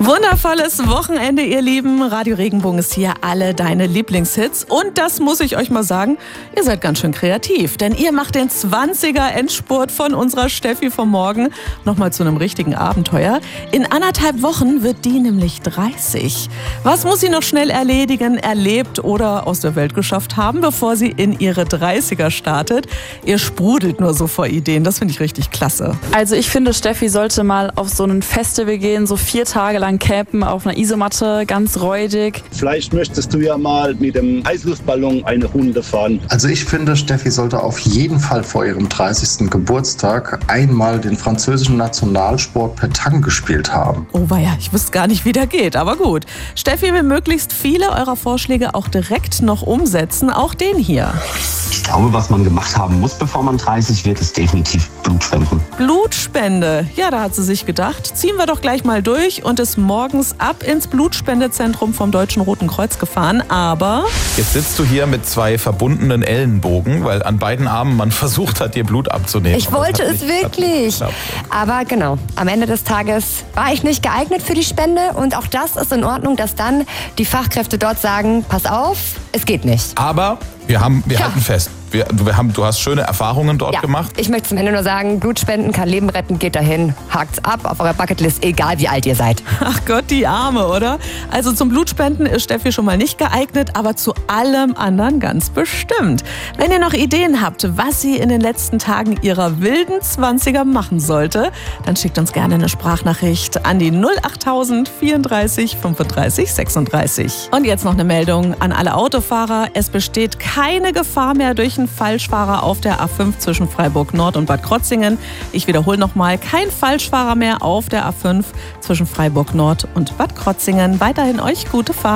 Wundervolles Wochenende, ihr Lieben. Radio Regenbogen ist hier, alle deine Lieblingshits. Und das muss ich euch mal sagen, ihr seid ganz schön kreativ. Denn ihr macht den 20er-Endspurt von unserer Steffi vom Morgen nochmal zu einem richtigen Abenteuer. In 1,5 Wochen wird die nämlich 30. Was muss sie noch schnell erledigen, erlebt oder aus der Welt geschafft haben, bevor sie in ihre 30er startet? Ihr sprudelt nur so vor Ideen, das finde ich richtig klasse. Also ich finde, Steffi sollte mal auf so ein Festival gehen, so 4 Tage lang campen auf einer Isomatte, ganz räudig. Vielleicht möchtest du ja mal mit dem Heißluftballon eine Runde fahren. Also ich finde, Steffi sollte auf jeden Fall vor ihrem 30. Geburtstag einmal den französischen Nationalsport Pétanque gespielt haben. Oh weia, ich wüsste gar nicht, wie der geht, aber gut. Steffi will möglichst viele eurer Vorschläge auch direkt noch umsetzen, auch den hier. Ich glaube, was man gemacht haben muss, bevor man 30 wird, ist definitiv Blutspenden. Blutspende, ja, da hat sie sich gedacht. Ziehen wir doch gleich mal durch und ist morgens ab ins Blutspendezentrum vom Deutschen Roten Kreuz gefahren, aber... Jetzt sitzt du hier mit 2 verbundenen Ellenbogen, weil an beiden Armen man versucht hat, dir Blut abzunehmen. Ich wollte es wirklich. Aber genau, am Ende des Tages war ich nicht geeignet für die Spende und auch das ist in Ordnung, dass dann die Fachkräfte dort sagen, pass auf, es geht nicht. Aber wir halten fest. Du hast schöne Erfahrungen dort gemacht. Ich möchte zum Ende nur sagen, Blutspenden kann Leben retten, geht dahin, hakt's ab auf eurer Bucketlist, egal wie alt ihr seid. Ach Gott, die Arme, oder? Also zum Blutspenden ist Steffi schon mal nicht geeignet, aber zu allem anderen ganz bestimmt. Wenn ihr noch Ideen habt, was sie in den letzten Tagen ihrer wilden 20er machen sollte, dann schickt uns gerne eine Sprachnachricht an die 08000 34 35 36. Und jetzt noch eine Meldung an alle Autofahrer. Es besteht keine Gefahr mehr durch einen Falschfahrer auf der A5 zwischen Freiburg Nord und Bad Krotzingen. Ich wiederhole nochmal, kein Falschfahrer mehr auf der A5 zwischen Freiburg Nord und Bad Krotzingen. Weiterhin euch gute Fahrt.